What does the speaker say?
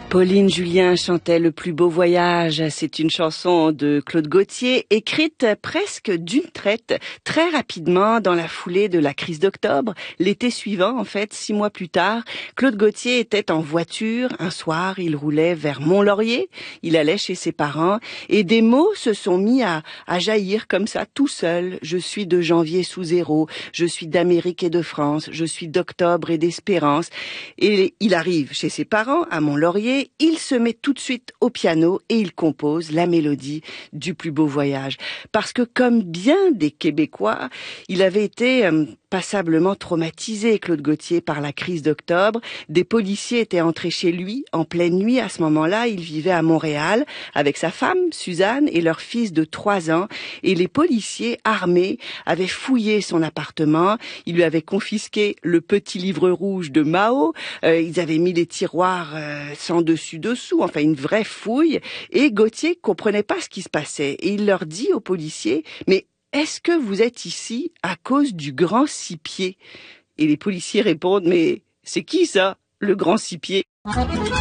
Pauline Julien chantait Le plus beau voyage. C'est une chanson de Claude Gauthier, écrite presque d'une traite, très rapidement dans la foulée de la crise d'octobre. L'été suivant, en fait, 6 mois plus tard, Claude Gauthier était en voiture. Un soir, il roulait vers Mont-Laurier. Il allait chez ses parents et des mots se sont mis à jaillir comme ça, tout seul. Je suis de janvier sous zéro. Je suis d'Amérique et de France. Je suis d'octobre et d'espérance. Et il arrive chez ses parents à Mont-Laurier. Il se met tout de suite au piano et il compose la mélodie du plus beau voyage. Parce que comme bien des Québécois, il avait été passablement traumatisé, Claude Gauthier, par la crise d'octobre. Des policiers étaient entrés chez lui en pleine nuit. À ce moment-là, il vivait à Montréal avec sa femme, Suzanne, et leur fils de 3 ans. Et les policiers armés avaient fouillé son appartement. Ils lui avaient confisqué le petit livre rouge de Mao. Ils avaient mis les tiroirs sans dessus-dessous, enfin une vraie fouille. Et Gauthier comprenait pas ce qui se passait. Et il leur dit aux policiers, mais est-ce que vous êtes ici à cause du grand six-pieds? Et les policiers répondent, mais c'est qui ça, le grand six-pieds?